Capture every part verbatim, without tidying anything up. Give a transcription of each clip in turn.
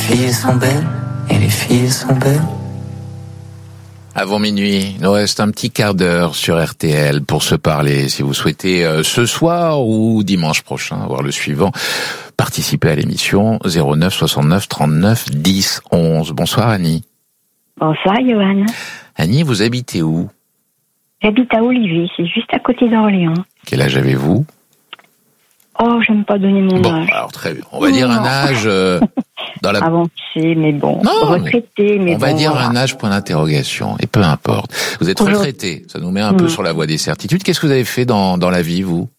filles sont belles, et les filles sont belles. Avant minuit, il nous reste un petit quart d'heure sur R T L pour se parler. Si vous souhaitez euh, ce soir ou dimanche prochain avoir le suivant, participez à l'émission zéro neuf soixante-neuf trente-neuf dix onze. Bonsoir Annie. Bonsoir Johan. Annie, vous habitez où? J'habite à Olivier, c'est juste à côté d'Orléans. Quel âge avez-vous? Oh, j'aime pas donner mon bon, âge. Bon, alors très bien. On va dire un âge euh, dans la... Avancé, mais bon. Non, retraité, mais on bon. va dire voilà. un âge point d'interrogation, et peu importe. Vous êtes retraité, ça nous met un mmh. peu sur la voie des certitudes. Qu'est-ce que vous avez fait dans, dans la vie, vous?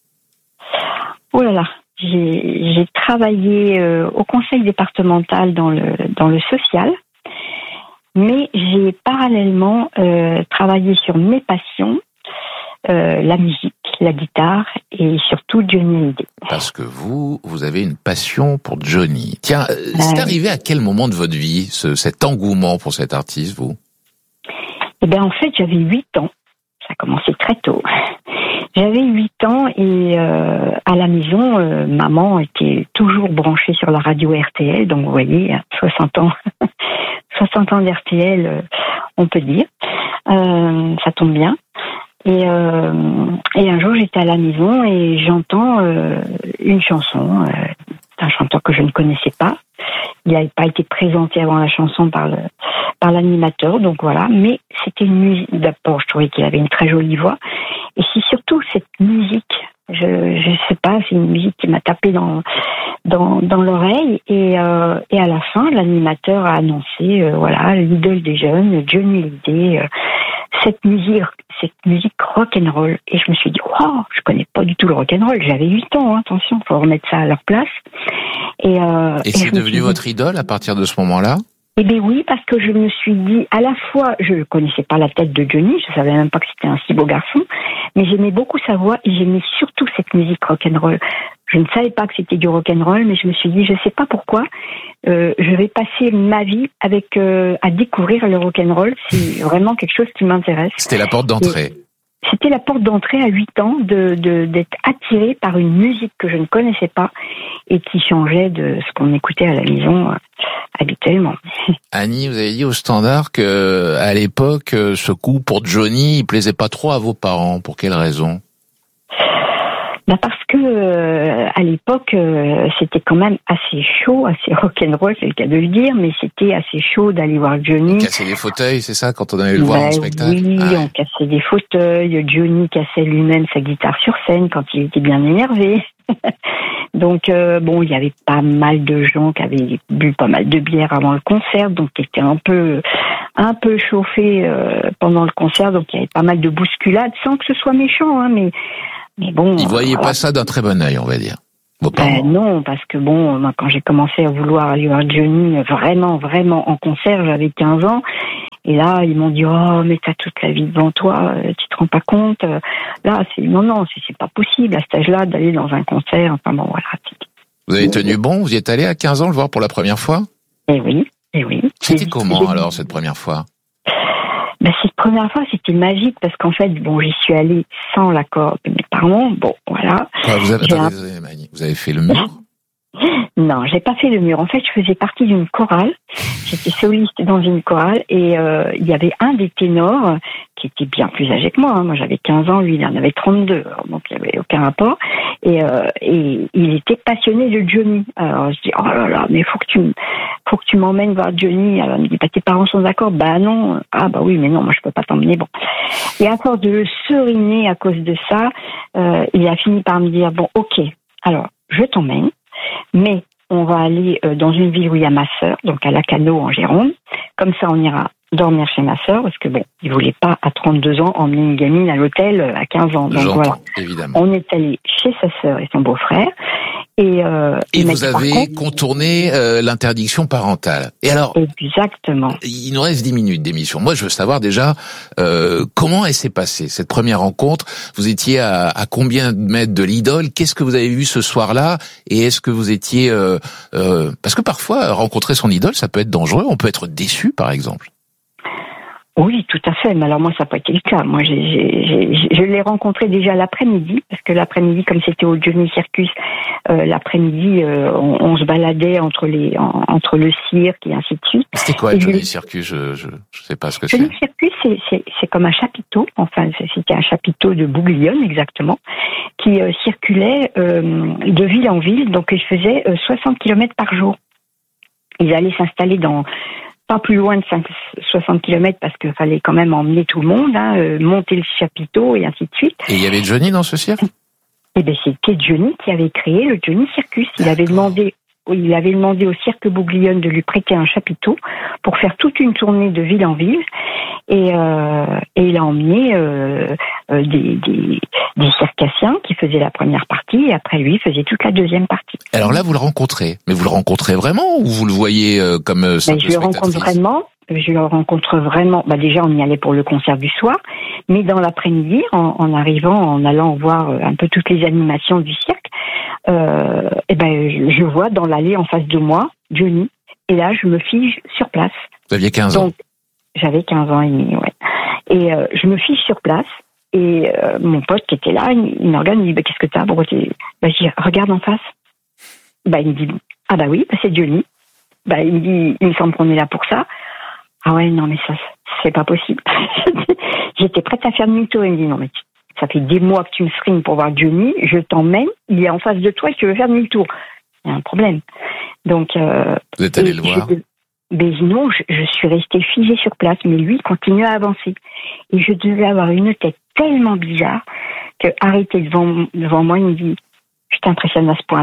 Oh là là, j'ai, j'ai travaillé euh, au conseil départemental dans le, dans le social, mais j'ai parallèlement euh, travaillé sur mes passions, euh, la musique, la guitare et surtout Johnny Hallyday. Parce que vous, vous avez une passion pour Johnny. Tiens, euh, c'est euh, arrivé à quel moment de votre vie, ce, cet engouement pour cet artiste, vous? Eh bien, en fait, j'avais huit ans. Ça a commencé très tôt. J'avais huit ans et euh, à la maison, euh, maman était toujours branchée sur la radio R T L. Donc, vous voyez, soixante ans, soixante ans d'R T L, euh, on peut dire. Euh, ça tombe bien. Et, euh, et un jour, j'étais à la maison et j'entends euh, une chanson euh, d'un chanteur que je ne connaissais pas. Il n'avait pas été présenté avant la chanson par le par l'animateur, donc voilà. Mais c'était une musique. D'abord, je trouvais qu'il avait une très jolie voix. Et c'est surtout cette musique. Je je sais pas, c'est une musique qui m'a tapé dans dans dans l'oreille. Et euh, et à la fin, l'animateur a annoncé euh, voilà l'idole des jeunes, Johnny Hallyday. Euh, cette musique, cette musique rock'n'roll. Et je me suis dit, waouh, je connais pas du tout le rock'n'roll. J'avais huit ans, hein, attention, faut remettre ça à leur place. Et, euh, et, et c'est devenu dit, votre idole à partir de ce moment-là? Eh bien oui, parce que je me suis dit, à la fois, je ne connaissais pas la tête de Johnny, je savais même pas que c'était un si beau garçon, mais j'aimais beaucoup sa voix et j'aimais surtout cette musique rock'n'roll. Je ne savais pas que c'était du rock'n'roll, mais je me suis dit, je sais pas pourquoi, euh, je vais passer ma vie avec euh, à découvrir le rock'n'roll. C'est vraiment quelque chose qui m'intéresse. C'était la porte d'entrée. Et c'était la porte d'entrée à huit ans de, de d'être attirée par une musique que je ne connaissais pas et qui changeait de ce qu'on écoutait à la maison euh, habituellement. Annie, vous avez dit au standard que à l'époque, ce coup pour Johnny, il plaisait pas trop à vos parents. Pour quelle raison? Bah parce que euh, à l'époque euh, c'était quand même assez chaud, assez rock'n'roll, c'est le cas de le dire, mais c'était assez chaud d'aller voir Johnny. Casser des fauteuils, c'est ça, quand on allait le voir bah, en spectacle? Oui, ah ouais. On cassait des fauteuils. Johnny cassait lui-même sa guitare sur scène quand il était bien énervé. Donc euh, bon, il y avait pas mal de gens qui avaient bu pas mal de bière avant le concert, donc qui étaient un peu un peu chauffés euh, pendant le concert, donc il y avait pas mal de bousculades, sans que ce soit méchant, hein, mais mais bon. Ils voyaient voilà. Pas ça d'un très bon œil, on va dire. Ben non, parce que bon, moi, quand j'ai commencé à vouloir aller voir Johnny vraiment, vraiment en concert, j'avais quinze ans. Et là, ils m'ont dit, oh, mais t'as toute la vie devant toi, tu te rends pas compte. Là, c'est, non, non, c'est, c'est pas possible à cet âge-là d'aller dans un concert. Enfin bon, voilà. Vous avez tenu bon? Vous y êtes allé à quinze ans le voir pour la première fois? Eh oui, eh oui. C'était comment alors, cette première fois? Ben, cette première fois, c'était magique parce qu'en fait, bon, j'y suis allée sans l'accord de mes parents. Bon, voilà. Quoi, vous avez, attendez, un... vous avez fait le mur? Non, j'ai pas fait le mur. En fait, je faisais partie d'une chorale. J'étais soliste dans une chorale et euh, il y avait un des ténors qui était bien plus âgé que moi. Hein. Moi, j'avais quinze ans, lui, il en avait trente-deux. Alors, donc, il n'y avait aucun rapport. Et, euh, et il était passionné de Johnny. Alors, je dis, oh là là, mais faut que tu, faut que tu m'emmènes voir Johnny. Alors, il me dit, bah, tes parents sont d'accord? Bah non. Ah bah oui, mais non, moi, je peux pas t'emmener. Bon. Et à force de le seriner à cause de ça, euh, il a fini par me dire, bon, ok, alors, je t'emmène. Mais on va aller dans une ville où il y a ma sœur, donc à Lacanau en Gironde. Comme ça, on ira dormir chez ma sœur, parce que bon, il voulait pas à trente-deux ans emmener une gamine à l'hôtel à quinze ans. Donc J'entends, voilà, évidemment. On est allé chez sa sœur et son beau-frère. Et, euh, et vous avez contre, contourné euh, l'interdiction parentale. Et alors, exactement. Il nous reste dix minutes d'émission. Moi, je veux savoir déjà euh, comment elle s'est passée cette première rencontre. Vous étiez à, à combien de mètres de l'idole? Qu'est-ce que vous avez vu ce soir-là? Et est-ce que vous étiez euh, euh, parce que parfois rencontrer son idole, ça peut être dangereux. On peut être déçu, par exemple. Oui, tout à fait. Mais alors moi, ça n'a pas été le cas. Moi, j'ai, j'ai, j'ai, je l'ai rencontré déjà l'après-midi, parce que l'après-midi, comme c'était au Johnny Circus, euh, l'après-midi, euh, on, on se baladait entre les, en, entre le cirque et ainsi de suite. C'était quoi le et Johnny je... Circus? Je, je, je sais pas ce que Johnny c'est. Circus, c'est, c'est, c'est comme un chapiteau. Enfin, c'était un chapiteau de Bouglione, exactement, qui euh, circulait euh, de ville en ville. Donc, il faisait euh, soixante kilomètres par jour. Ils allaient s'installer dans pas plus loin de cinq, soixante kilomètres parce qu'il fallait quand même emmener tout le monde, hein, euh, monter le chapiteau et ainsi de suite. Et il y avait Johnny dans ce cirque? Eh bien, c'était Johnny qui avait créé le Johnny Circus. Il avait demandé, il avait demandé au cirque Bouglione de lui prêter un chapiteau pour faire toute une tournée de ville en ville. Et, euh, et il a emmené euh, euh, des, des, des circassiens qui faisaient la première partie et après lui faisait toute la deuxième partie. Alors là, vous le rencontrez. Mais vous le rencontrez vraiment ou vous le voyez euh, comme euh, simple ben, je le rencontre vraiment. Je le rencontre vraiment. Bah déjà, on y allait pour le concert du soir, mais dans l'après-midi, en, en arrivant, en allant voir un peu toutes les animations du cirque, euh, et ben je, je vois dans l'allée en face de moi Johnny. Et là, je me fige sur place. Vous aviez quinze ans. Donc, j'avais quinze ans et demi, ouais. Et euh, je me fiche sur place. Et euh, mon pote qui était là, il, il me regarde, il me dit bah, qu'est-ce que t'as? Pourquoi t'es... Bah, je dis regarde en face. Bah, il me dit ah bah oui, bah, c'est Johnny. Bah, il me dit il me semble qu'on est là pour ça. Ah ouais, non mais ça, c'est pas possible. J'étais prête à faire demi-tour. Il me dit non mais ça fait des mois que tu me stringes pour voir Johnny. Je t'emmène. Il est en face de toi et tu veux faire demi-tour. Il y a un problème. Donc. Euh, Vous êtes allé le voir? Je, Mais non, je, je suis restée figée sur place, mais lui il continuait à avancer. Et je devais avoir une tête tellement bizarre que arrêté devant, devant moi, il me dit « Je t'impressionne à ce point-là ».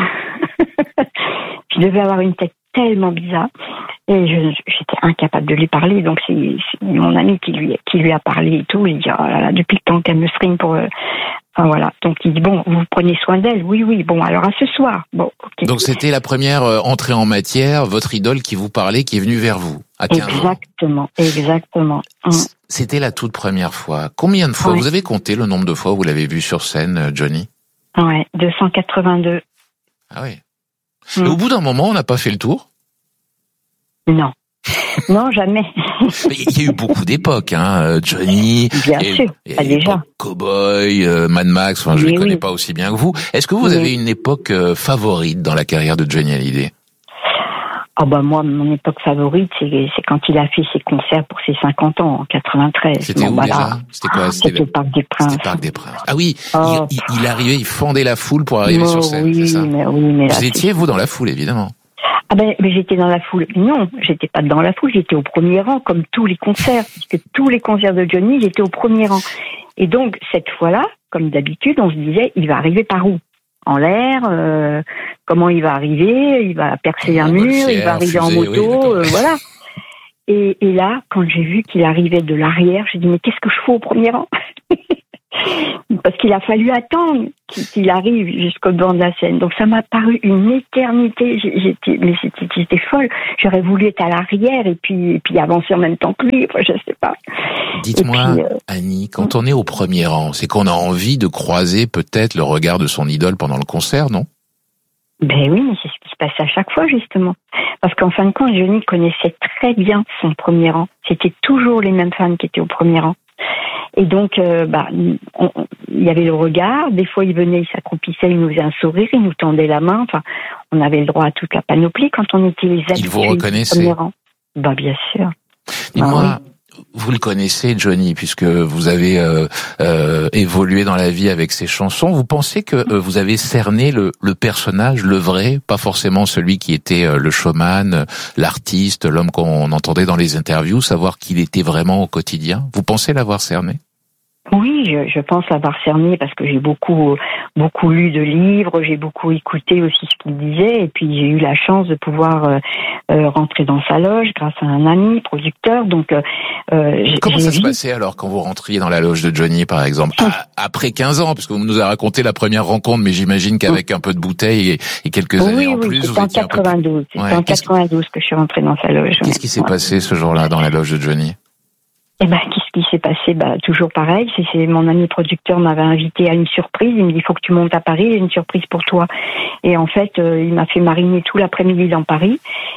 Je devais avoir une tête tellement bizarre et je, j'étais incapable de lui parler. Donc c'est, c'est mon ami qui lui, qui lui a parlé et tout. Il dit « Oh là là, depuis le temps qu'elle me string pour... Euh, » Enfin, voilà. Donc il dit bon, vous prenez soin d'elle. Oui, oui. Bon, alors à ce soir. Bon. Okay. Donc c'était la première euh, entrée en matière, votre idole qui vous parlait, qui est venue vers vous à quinze ans. Exactement, exactement. C'était la toute première fois. Combien de fois ouais. Vous avez compté le nombre de fois où vous l'avez vu sur scène, Johnny? Ouais, deux cent quatre-vingt-deux. Ah oui. Mm. Et au bout d'un moment, on n'a pas fait le tour? Non. Non, jamais. Il y a eu beaucoup d'époques, hein, Johnny. Bien et, sûr, et pas déjà. Cowboy, euh, Mad Max, enfin, je ne les connais oui. pas aussi bien que vous. Est-ce que vous oui. avez une époque euh, favorite dans la carrière de Johnny Hallyday? Oh bah moi, mon époque favorite, c'est, c'est quand il a fait ses concerts pour ses cinquante ans, en quatre-vingt-treize. C'était bon, où bah déjà là, C'était quoi? C'était, c'était le Parc des Princes. C'était le Parc des Princes. Ah oui, oh. il, il, il arrivait, il fendait la foule pour arriver oh, sur scène, oui, c'est ça? Mais, oui, mais là, vous étiez, c'est... vous, dans la foule, évidemment. Ah ben, mais j'étais dans la foule. Non, j'étais pas dans la foule, j'étais au premier rang, comme tous les concerts, puisque tous les concerts de Johnny, j'étais au premier rang. Et donc, cette fois-là, comme d'habitude, on se disait, il va arriver par où? En l'air, euh, comment il va arriver? Il va percer un mur, il va arriver en moto, oui, euh, voilà. Et, et là, quand j'ai vu qu'il arrivait de l'arrière, j'ai dit, mais qu'est-ce que je fais au premier rang? Parce qu'il a fallu attendre qu'il arrive jusqu'au devant de la scène. Donc ça m'a paru une éternité. J'étais, mais j'étais, j'étais folle. J'aurais voulu être à l'arrière et puis, et puis avancer en même temps que lui. Enfin, je sais pas. Dites-moi, puis, euh... Annie, quand on est au premier rang, c'est qu'on a envie de croiser peut-être le regard de son idole pendant le concert, non? Ben oui, mais c'est ce qui se passait à chaque fois, justement. Parce qu'en fin de compte, Johnny connaissait très bien son premier rang. C'était toujours les mêmes fans qui étaient au premier rang. Et donc, euh, bah, on, on, il y avait le regard. Des fois, il venait, il s'accroupissait, il nous faisait un sourire, il nous tendait la main. Enfin, on avait le droit à toute la panoplie quand on était les habitués. Il vous reconnaissait? Bah, bien sûr. Dis-moi, bah, oui. Vous le connaissez, Johnny, puisque vous avez euh, euh, évolué dans la vie avec ses chansons. Vous pensez que euh, vous avez cerné le, le personnage, le vrai, pas forcément celui qui était euh, le showman, l'artiste, l'homme qu'on entendait dans les interviews, savoir qu'il était vraiment au quotidien? Vous pensez l'avoir cerné? Oui, je, je pense l'avoir cerné parce que j'ai beaucoup, beaucoup lu de livres, j'ai beaucoup écouté aussi ce qu'il disait, et puis j'ai eu la chance de pouvoir euh, euh, rentrer dans sa loge grâce à un ami producteur. Donc, euh, j'ai, comment j'ai ça vu... se passait alors quand vous rentriez dans la loge de Johnny, par exemple, à, après quinze ans, parce que vous nous avez raconté la première rencontre, mais j'imagine qu'avec un peu de bouteille et, et quelques oui, années en oui, plus, c'était vous en étiez quatre-vingt-douze. Un peu... C'était ouais, en quatre-vingt-douze que je suis rentrée dans sa loge. Qu'est-ce ouais. qui s'est ouais. passé ce jour-là dans la loge de Johnny? Eh ben, qu'est-ce qui s'est passé? Bah, toujours pareil. C'est, c'est mon ami producteur m'avait invité à une surprise. Il me dit, il faut que tu montes à Paris, j'ai une surprise pour toi. Et en fait, euh, il m'a fait mariner tout l'après-midi dans Paris.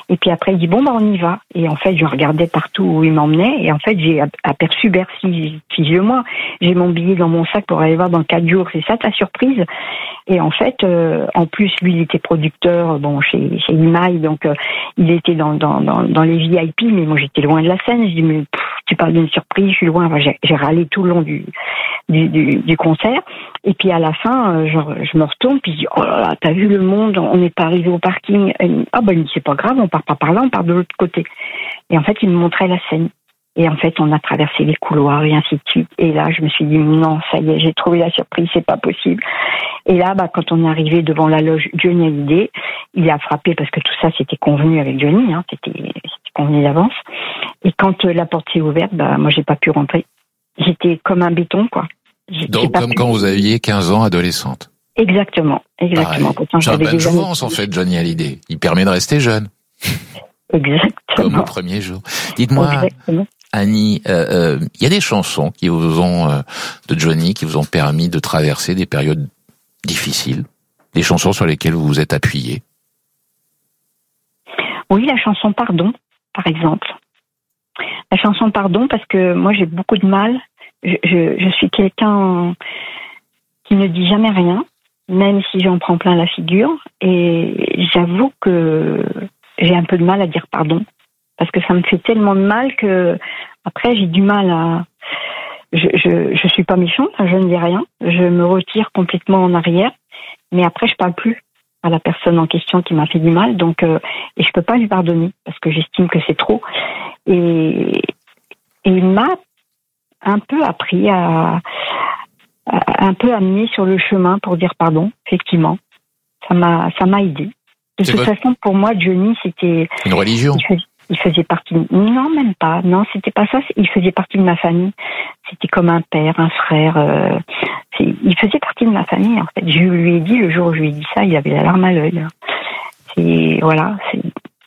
Et puis après, il dit, bon, bah, on y va. Et en fait, je regardais partout où il m'emmenait. Et en fait, j'ai aperçu Bercy, fils de moi. J'ai mon billet dans mon sac pour aller voir dans quatre jours. C'est ça ta surprise? Et en fait, euh, en plus, lui, il était producteur, bon, chez, chez Imaï, donc euh, il était dans, dans, dans, dans les V I P, mais moi, j'étais loin de la scène. Je dis, mais pff, tu parles d'une surprise, je suis loin. Enfin, j'ai, j'ai râlé tout le long du, du, du, du concert. Et puis à la fin, euh, je, je me retourne, puis je dis, oh là là, t'as vu le monde, on n'est pas arrivé au parking. Ah ben, c'est pas grave, on part pas par là, on part de l'autre côté. Et en fait, il me montrait la scène. Et en fait, on a traversé les couloirs et ainsi de suite. Et là, je me suis dit, non, ça y est, j'ai trouvé la surprise, c'est pas possible. Et là, bah, quand on est arrivé devant la loge Johnny Hallyday, il a frappé parce que tout ça, c'était convenu avec Johnny, hein, c'était, c'était convenu d'avance. Et quand euh, la porte s'est ouverte, bah, moi, j'ai pas pu rentrer. J'étais comme un béton, quoi. J'ai, Donc, j'ai comme pu... quand vous aviez quinze ans, adolescente. Exactement, exactement. Ah, c'est un bain de jouvence, en fait, Johnny Hallyday. Il permet de rester jeune. Exactement. Comme au premier jour. Dites-moi, exactement. Annie, il euh, euh, y a des chansons qui vous ont, euh, de Johnny, qui vous ont permis de traverser des périodes difficiles, des chansons sur lesquelles vous vous êtes appuyée? Oui, la chanson Pardon, par exemple. La chanson Pardon, parce que moi j'ai beaucoup de mal. Je, je, je suis quelqu'un qui ne dit jamais rien, même si j'en prends plein la figure. Et j'avoue que j'ai un peu de mal à dire pardon, parce que ça me fait tellement de mal que après j'ai du mal à. Je, je, je suis pas méchante, je ne dis rien, je me retire complètement en arrière, mais après je parle plus à la personne en question qui m'a fait du mal, donc euh, et je peux pas lui pardonner parce que j'estime que c'est trop. Et, et il m'a un peu appris à, à un peu amené sur le chemin pour dire pardon. Effectivement, ça m'a ça m'a aidé. De c'est toute votre... façon, pour moi, Johnny, c'était une religion. Il faisait, il faisait partie. Non, même pas. Non, c'était pas ça. Il faisait partie de ma famille. C'était comme un père, un frère. Euh, c'est, il faisait partie de ma famille. En fait, je lui ai dit le jour où je lui ai dit ça, il avait la larme à l'œil. C'est voilà. C'est,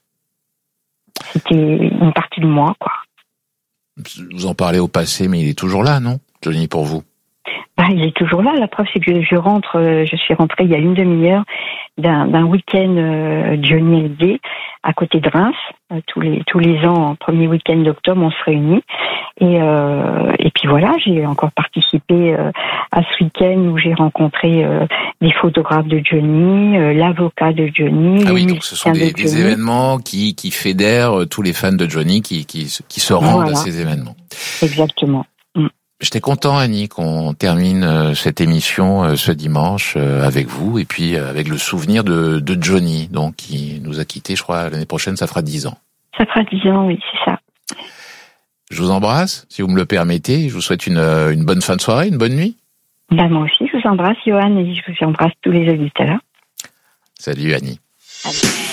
c'était une partie de moi, quoi. Vous en parlez au passé, mais il est toujours là, non, Johnny, pour vous? Bah, il est toujours là. La preuve, c'est que je rentre, je suis rentrée il y a une demi-heure d'un, d'un week-end euh, Johnny Hallyday à côté de Reims. Euh, tous les tous les ans, premier week-end d'octobre, on se réunit. Et euh, et puis voilà, j'ai encore participé euh, à ce week-end où j'ai rencontré euh, des photographes de Johnny, euh, l'avocat de Johnny. Ah oui, donc ce sont des, des événements qui qui fédèrent tous les fans de Johnny qui qui qui se rendent voilà. à ces événements. Exactement. J'étais content, Annie, qu'on termine cette émission ce dimanche avec vous et puis avec le souvenir de, de Johnny, donc qui nous a quittés, je crois, l'année prochaine, ça fera dix ans. Ça fera dix ans, oui, c'est ça. Je vous embrasse, si vous me le permettez. Je vous souhaite une, une bonne fin de soirée, une bonne nuit. Ben, moi aussi, je vous embrasse, Johan, et je vous embrasse tous les auditeurs. Salut, Annie. Salut.